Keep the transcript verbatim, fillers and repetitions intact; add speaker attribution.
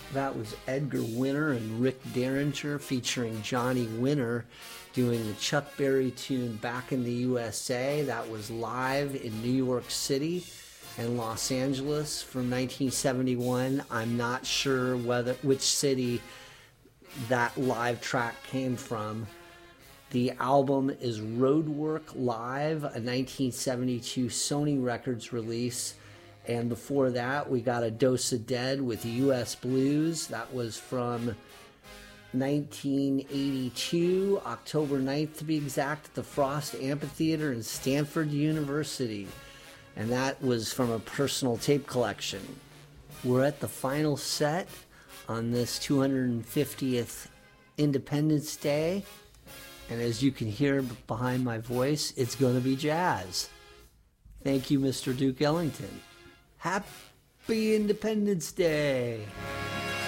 Speaker 1: That was Edgar Winter and Rick Derringer featuring Johnny Winter doing the Chuck Berry tune Back in the U S A. That was live in New York City and Los Angeles from nineteen seventy-one. I'm not sure whether which city that live track came from. The album is Roadwork Live, a nineteen seventy-two Sony Records release. And before that, we got A Dose of Dead with U S Blues. That was from nineteen eighty-two, October ninth to be exact, at the Frost Amphitheater in Stanford University. And that was from a personal tape collection. We're at the final set on this two hundred fiftieth Independence Day. And as you can hear behind my voice, it's going to be jazz. Thank you, Mister Duke Ellington. Happy Independence Day!